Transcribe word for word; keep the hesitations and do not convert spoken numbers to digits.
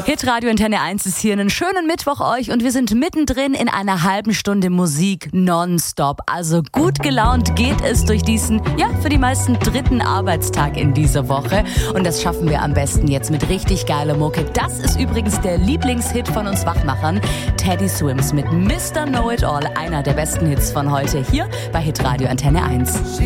Hitradio Antenne eins ist hier. Einen schönen Mittwoch euch und wir sind mittendrin in einer halben Stunde Musik nonstop. Also gut gelaunt geht es durch diesen, ja, für die meisten dritten Arbeitstag in dieser Woche. Und das schaffen wir am besten jetzt mit richtig geiler Mucke. Das ist übrigens der Lieblingshit von uns Wachmachern. Teddy Swims mit Mister Know It All. Einer der besten Hits von heute hier bei Hitradio Antenne eins.